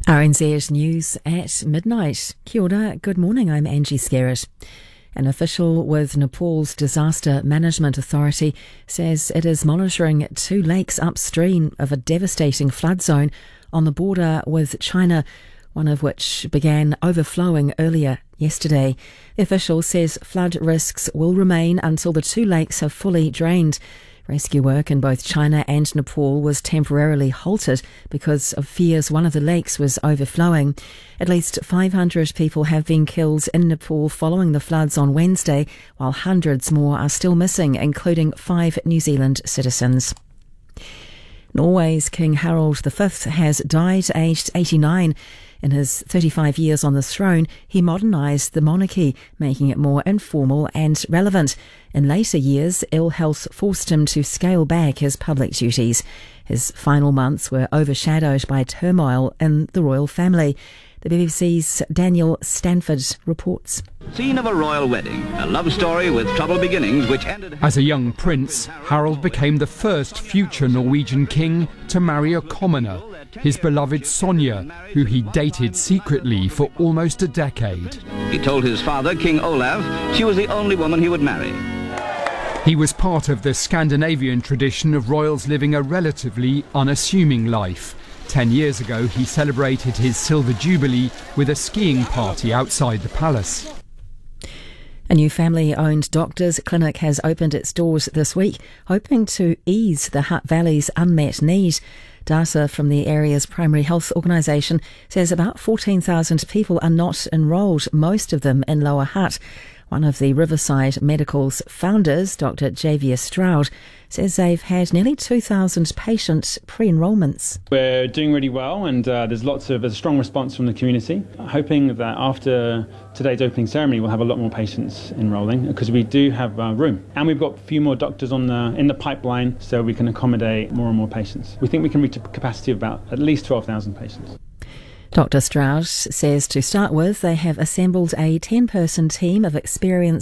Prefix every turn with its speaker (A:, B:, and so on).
A: RNZ News at midnight. Kia ora, good morning, I'm Angie Skerritt. An official with Nepal's Disaster Management Authority says it is monitoring 2 lakes upstream of a devastating flood zone on the border with China, one of which began overflowing earlier yesterday. The official says flood risks will remain until the 2 lakes have fully drained. Rescue work in both China and Nepal was temporarily halted because of fears one of the lakes was overflowing. At least 500 people have been killed in Nepal following the floods on Wednesday, while hundreds more are still missing, including 5 New Zealand citizens. Norway's King Harald V has died aged 89. In his 35 years on the throne, he modernised the monarchy, making it more informal and relevant. In later years, ill health forced him to scale back his public duties. His final months were overshadowed by turmoil in the royal family. The BBC's Daniel Stanford reports.
B: Scene of a royal wedding, a love story with troubled beginnings which ended...
C: As a young prince, Harald became the first future Norwegian king to marry a commoner, his beloved Sonja, who he dated secretly for almost a decade.
B: He told his father, King Olav, she was the only woman he would marry.
C: He was part of the Scandinavian tradition of royals living a relatively unassuming life. 10 years ago, he celebrated his silver jubilee with a skiing party outside the palace.
A: A new family-owned doctors' clinic has opened its doors this week, hoping to ease the Hutt Valley's unmet need. Data from the area's primary health organisation says about 14,000 people are not enrolled, most of them in Lower Hutt. One of the Riverside Medical's founders, Dr. Javier Stroud, says they've had nearly 2,000 patient pre-enrolments.
D: We're doing really well, and there's a strong response from the community. Hoping that after today's opening ceremony we'll have a lot more patients enrolling, because we do have room. And we've got a few more doctors in the pipeline, so we can accommodate more and more patients. We think we can reach a capacity of about at least 12,000 patients.
A: Dr. Stroud says to start with, they have assembled a 10-person team of experienced